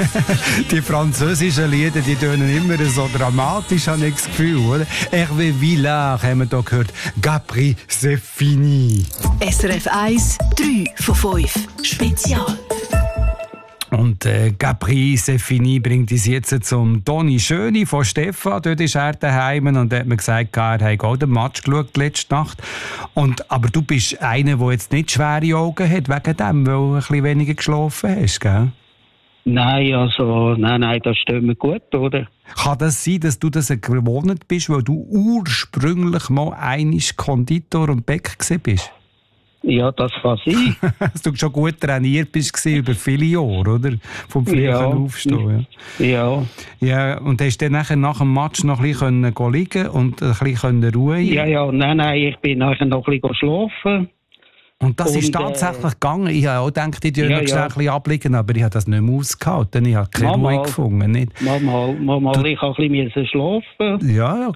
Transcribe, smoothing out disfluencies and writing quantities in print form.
Die französischen Lieder, die tönen immer so dramatisch, habe ich das Gefühl, oder? Hervé Villard haben wir hier gehört. Capri, c'est fini. SRF 1, 3 von 5. Spezial. Und Capri, c'est fini bringt uns jetzt zum Toni Schöni von Stefan. Dort ist er daheim und hat mir gesagt, er hat auch den Match geschaut letzte Nacht. Aber du bist einer, der jetzt nicht schwere Augen hat, wegen dem, weil du ein bisschen weniger geschlafen hast, gell? Nein, das stimmt mir gut, oder? Kann das sein, dass du das gewohnt bist, weil du ursprünglich mal einmal Konditor und Bäck bist? Ja, das kann sein. Dass du schon gut trainiert bist über viele Jahre, oder? Vom frühen Aufstehen. Ja. Ja, und hast du dann nachher nach dem Match noch ein bisschen liegen und ein bisschen ruhen? Nein, ich bin nachher noch ein bisschen schlafen. Und das ist tatsächlich gegangen. Ich habe auch gedacht, ich würde noch schnell ein bisschen abliegen, aber ich habe das nicht mehr ausgehalten. Ich habe keine Ruhe gefunden. Nicht? Mal, ich habe ein bisschen schlafen. Ja,